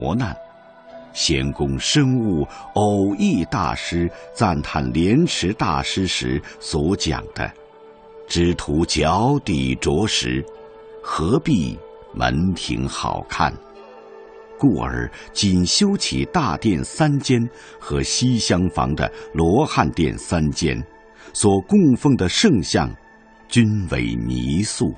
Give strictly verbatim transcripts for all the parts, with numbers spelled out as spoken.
磨难。咸公深悟偶益大师赞叹莲池大师时所讲的“只图脚底着实，何必门庭好看”，故而仅修起大殿三间和西厢房的罗汉殿三间，所供奉的圣像均为泥塑。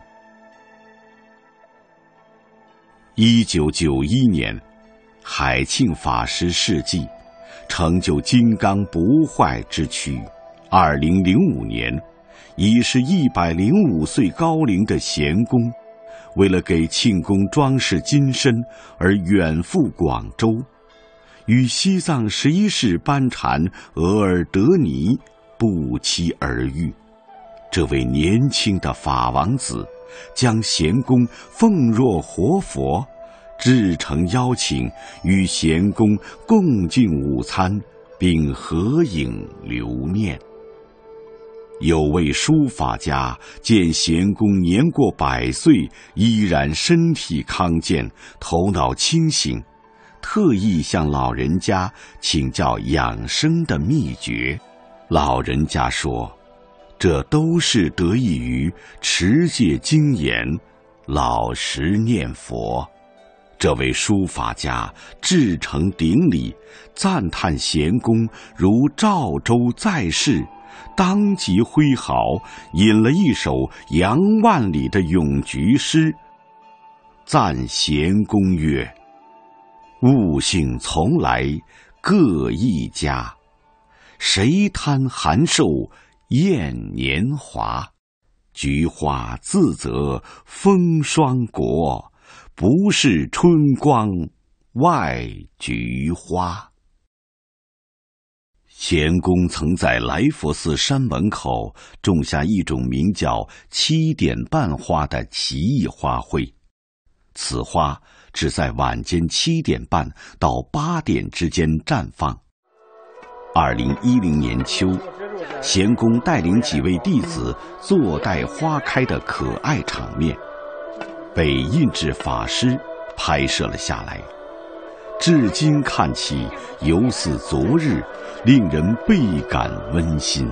一九九一年，海庆法师事迹，成就金刚不坏之躯。二零零五年，已是一百零五岁高龄的咸公，为了给庆功装饰金身而远赴广州，与西藏十一世班禅额尔德尼不期而遇。这位年轻的法王子将咸公奉若活佛，至诚邀请与咸公共进午餐，并合影留念。有位书法家见咸公年过百岁，依然身体康健，头脑清醒，特意向老人家请教养生的秘诀。老人家说，这都是得益于持戒精严，老实念佛。这位书法家至诚顶礼，赞叹咸公如赵州在世，当即挥毫引了一首杨万里的咏菊诗，赞咸公曰：“悟性从来各一家，谁贪寒寿厌年华？菊花自责风霜国，不是春光外菊花。”咸公曾在来佛寺山门口种下一种名叫七点半花的奇异花卉，此花只在晚间七点半到八点之间绽放。二零一零年秋，咸公带领几位弟子坐待花开的可爱场面，被印制法师拍摄了下来，至今看起犹似昨日，令人倍感温馨。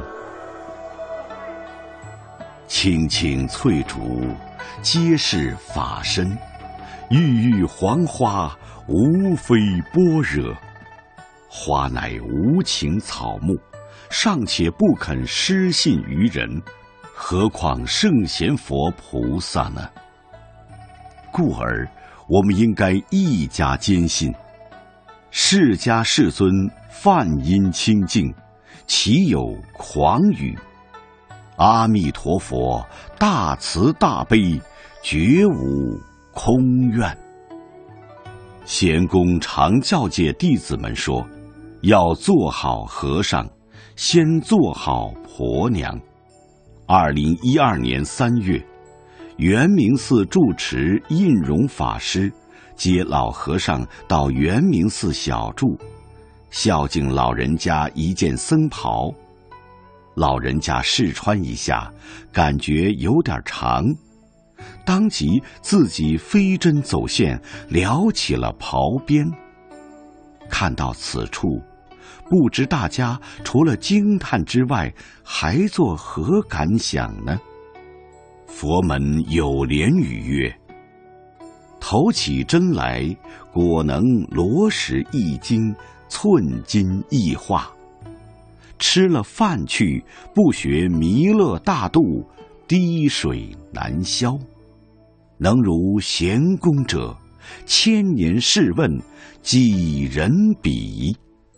青青翠竹，皆是法身，郁郁黄花，无非般若。花乃无情草木，尚且不肯失信于人，何况圣贤佛菩萨呢？故而我们应该一家坚信，释迦世尊梵音清净，岂有狂语？阿弥陀佛大慈大悲，绝无空愿。咸公常教诫弟子们说，要做好和尚，先做好婆娘。二零一二年三月，圆明寺住持印容法师接老和尚到圆明寺小住，孝敬老人家一件僧袍。老人家试穿一下，感觉有点长，当即自己飞针走线撩起了袍边。看到此处，不知大家除了惊叹之外，还作何感想呢？佛门有莲语曰：“投起针来，果能罗石一经，寸金一画。吃了饭去，不学弥勒大度，滴水难消。能如咸公者，千年试问，几人比？”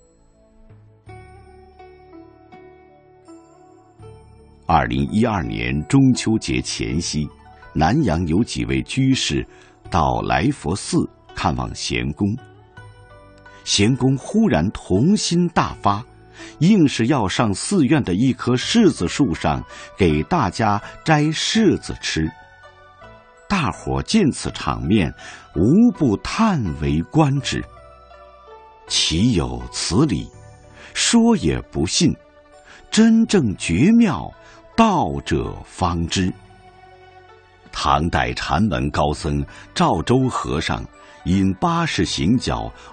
二零一二年中秋节前夕，南阳有几位居士到来佛寺看望咸公。咸公忽然童心大发，硬是要上寺院的一棵柿子树上给大家摘柿子吃。大伙见此场面，无不叹为观止。岂有此理？说也不信，真正绝妙，道者方知。唐代禅门高僧赵州和尚因八十行脚